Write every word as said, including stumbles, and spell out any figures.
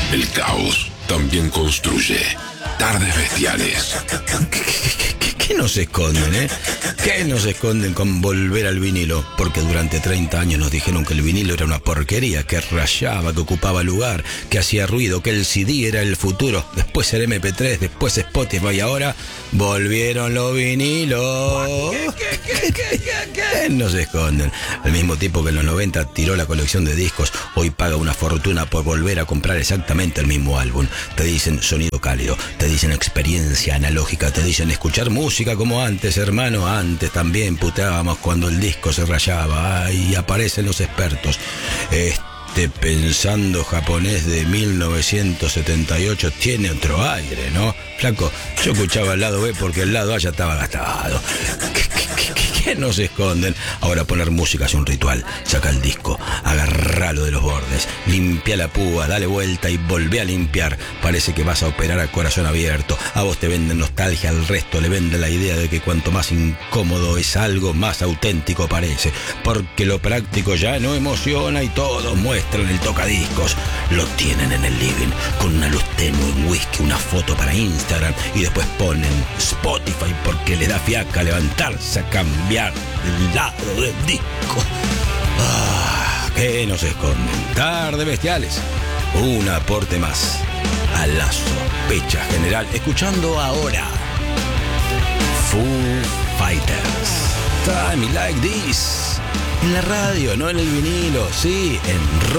El caos también construye. Tardes Bestiales. ¿Qué nos esconden, eh? ¿Qué nos esconden con volver al vinilo? Porque durante treinta años nos dijeron que el vinilo era una porquería, que rayaba, que ocupaba lugar, que hacía ruido, que el C D era el futuro. Después el eme pe tres, después Spotify y ahora volvieron los vinilos. ¿Qué, qué, qué, qué, qué nos esconden? El mismo tipo que en los noventa tiró la colección de discos, hoy paga una fortuna por volver a comprar exactamente el mismo álbum. Te dicen sonido cálido, te dicen experiencia analógica, te dicen escuchar música como antes, hermano. Antes también puteábamos cuando el disco se rayaba. Ahí aparecen los expertos. Este pensando japonés de mil novecientos setenta y ocho tiene otro aire, ¿no? Flaco, yo escuchaba el lado B porque el lado A ya estaba gastado. ¿Qué, qué, qué, qué nos esconden? Ahora poner música es un ritual. Saca el disco, agarralo de los bordes, limpia la púa, dale vuelta y volvé a limpiar. Parece que vas a operar a corazón abierto. A vos te venden nostalgia, al resto le venden la idea de que cuanto más incómodo es algo, más auténtico parece. Porque lo práctico ya no emociona y todos muestran el tocadiscos. Lo tienen en el living, con una luz tenue, un whisky, una foto para Instagram y después ponen Spotify porque le da fiaca levantarse a cambiar el lado del disco. Ah, ¿qué nos esconden? Tardes Bestiales, un aporte más a la sospecha general. Escuchando ahora Foo Fighters, Time Like This, en la radio, no en el vinilo, sí, en